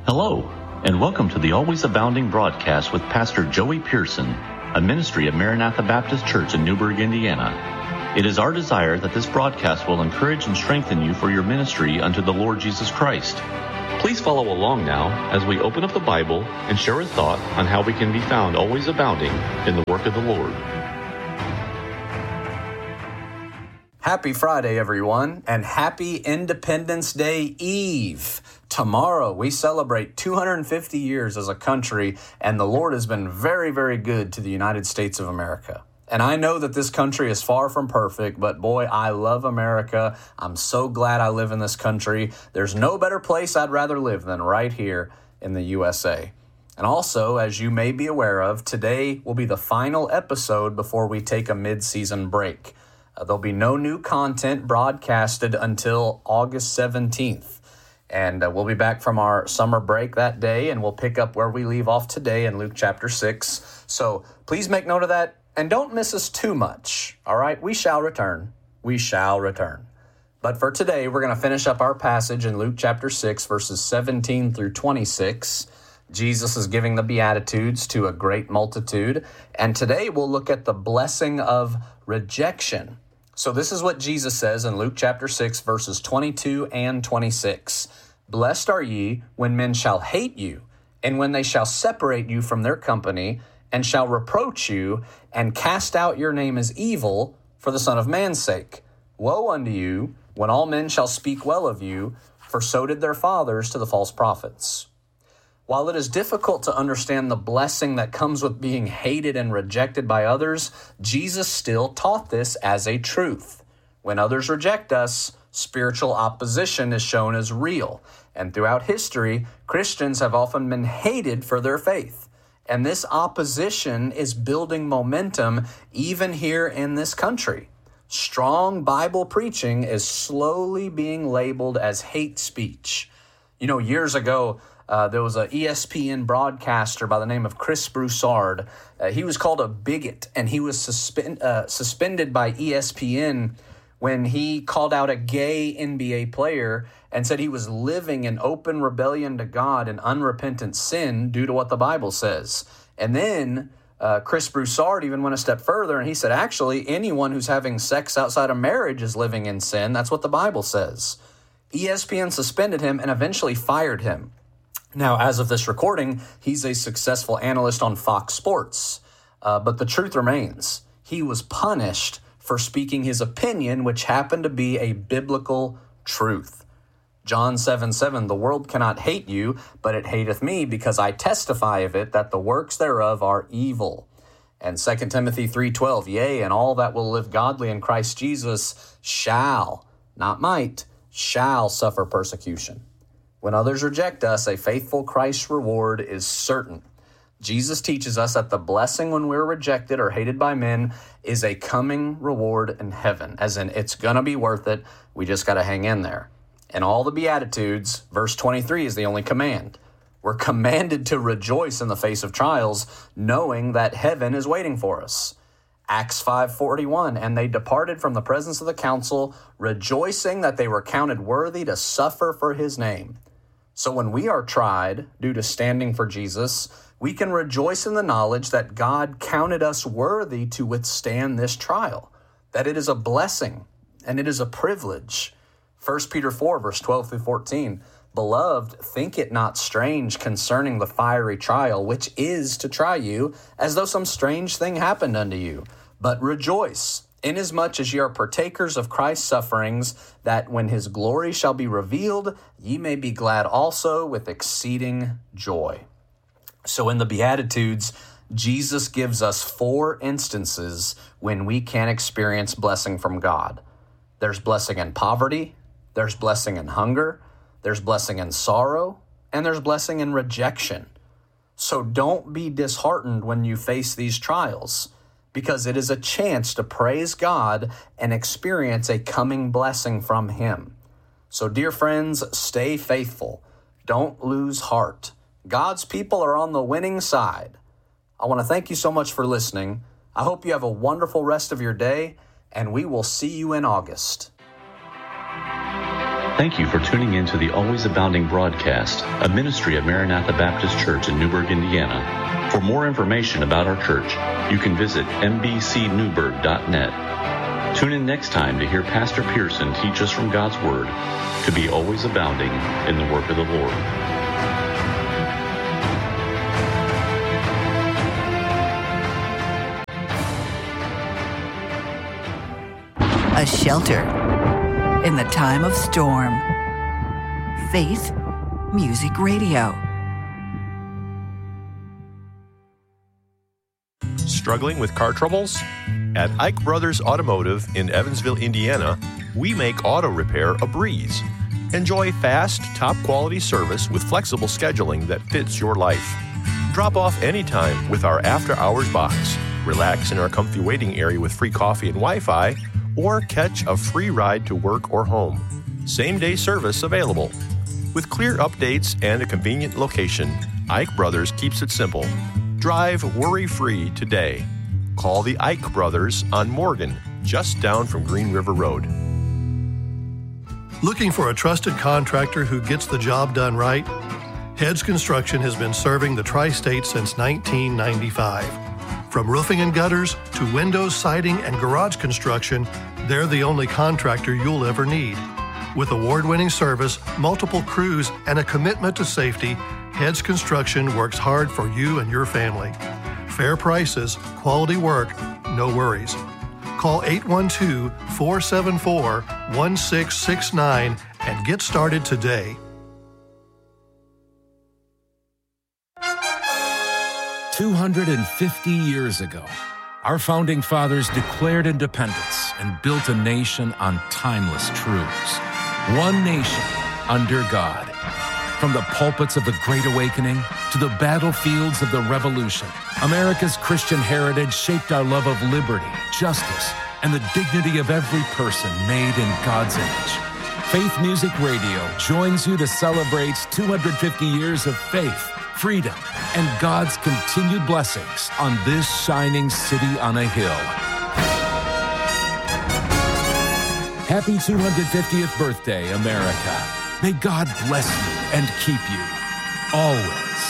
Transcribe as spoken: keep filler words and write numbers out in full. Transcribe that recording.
Hello, and welcome to the Always Abounding broadcast with Pastor Joey Pearson, a ministry of Maranatha Baptist Church in Newburgh, Indiana. It is our desire that this broadcast will encourage and strengthen you for your ministry unto the Lord Jesus Christ. Please follow along now as we open up the Bible and share a thought on how we can be found always abounding in the work of the Lord. Happy Friday, everyone, and happy Independence Day Eve. Tomorrow, we celebrate two hundred fifty years as a country, and the Lord has been very, very good to the United States of America. And I know that this country is far from perfect, but boy, I love America. I'm so glad I live in this country. There's no better place I'd rather live than right here in the U S A. And also, as you may be aware of, today will be the final episode before we take a mid-season break. Uh, there'll be no new content broadcasted until August seventeenth. And uh, we'll be back from our summer break that day, and we'll pick up where we leave off today in Luke chapter six. So please make note of that, and don't miss us too much, all right? We shall return. We shall return. But for today, we're going to finish up our passage in Luke chapter six, verses seventeen through twenty-six. Jesus is giving the Beatitudes to a great multitude, and today we'll look at the blessing of rejection. So this is what Jesus says in Luke chapter six, verses twenty-two and twenty-six. Blessed are ye when men shall hate you, and when they shall separate you from their company, and shall reproach you, and cast out your name as evil for the Son of Man's sake. Woe unto you when all men shall speak well of you, for so did their fathers to the false prophets. While it is difficult to understand the blessing that comes with being hated and rejected by others, Jesus still taught this as a truth. When others reject us, spiritual opposition is shown as real. And throughout history, Christians have often been hated for their faith. And this opposition is building momentum even here in this country. Strong Bible preaching is slowly being labeled as hate speech. You know, years ago, Uh, there was an E S P N broadcaster by the name of Chris Broussard. Uh, he was called a bigot, and he was suspend, uh, suspended by E S P N when he called out a gay N B A player and said he was living in open rebellion to God and unrepentant sin due to what the Bible says. And then uh, Chris Broussard even went a step further, and he said, actually, anyone who's having sex outside of marriage is living in sin. That's what the Bible says. E S P N suspended him and eventually fired him. Now, as of this recording, he's a successful analyst on Fox Sports. Uh, but the truth remains, he was punished for speaking his opinion, which happened to be a biblical truth. John seven seven, the world cannot hate you, but it hateth me, because I testify of it, that the works thereof are evil. And Second Timothy three twelve, yea, and all that will live godly in Christ Jesus shall, not might, shall suffer persecution. When others reject us, a faithful Christ's reward is certain. Jesus teaches us that the blessing when we're rejected or hated by men is a coming reward in heaven, as in it's going to be worth it. We just got to hang in there. And all the Beatitudes, verse twenty-three is the only command. We're commanded to rejoice in the face of trials, knowing that heaven is waiting for us. Acts five forty-one, and they departed from the presence of the council, rejoicing that they were counted worthy to suffer for his name. So when we are tried due to standing for Jesus, we can rejoice in the knowledge that God counted us worthy to withstand this trial, that it is a blessing and it is a privilege. First Peter four, verse twelve through fourteen, Beloved, think it not strange concerning the fiery trial, which is to try you, as though some strange thing happened unto you. But rejoice, inasmuch as ye are partakers of Christ's sufferings, that when his glory shall be revealed, ye may be glad also with exceeding joy. So in the Beatitudes, Jesus gives us four instances when we can experience blessing from God. There's blessing in poverty, there's blessing in hunger, there's blessing in sorrow, and there's blessing in rejection. So don't be disheartened when you face these trials, because it is a chance to praise God and experience a coming blessing from him. So dear friends, stay faithful. Don't lose heart. God's people are on the winning side. I want to thank you so much for listening. I hope you have a wonderful rest of your day, and we will see you in August. Thank you for tuning in to the Always Abounding broadcast, a ministry of Maranatha Baptist Church in Newburgh, Indiana. For more information about our church, you can visit m b c newburgh dot net. Tune in next time to hear Pastor Pearson teach us from God's Word to be always abounding in the work of the Lord. A shelter in the time of storm. Faith Music Radio. Struggling with car troubles? At Ike Brothers Automotive in Evansville, Indiana, we make auto repair a breeze. Enjoy fast, top-quality service with flexible scheduling that fits your life. Drop off anytime with our after-hours box. Relax in our comfy waiting area with free coffee and Wi-Fi, or catch a free ride to work or home. Same-day service available. With clear updates and a convenient location, Ike Brothers keeps it simple. Drive worry-free today. Call the Ike Brothers on Morgan, just down from Green River Road. Looking for a trusted contractor who gets the job done right? Heads Construction has been serving the Tri-State since nineteen ninety-five. From roofing and gutters to windows, siding, and garage construction, they're the only contractor you'll ever need. With award-winning service, multiple crews, and a commitment to safety, Heads Construction works hard for you and your family. Fair prices, quality work, no worries. Call eight one two, four seven four, one six six nine and get started today. two hundred fifty years ago, our founding fathers declared independence and built a nation on timeless truths. One nation under God. From the pulpits of the Great Awakening to the battlefields of the Revolution, America's Christian heritage shaped our love of liberty, justice, and the dignity of every person made in God's image. Faith Music Radio joins you to celebrate two hundred fifty years of faith, freedom, and God's continued blessings on this shining city on a hill. Happy two hundred fiftieth birthday, America. May God bless you and keep you always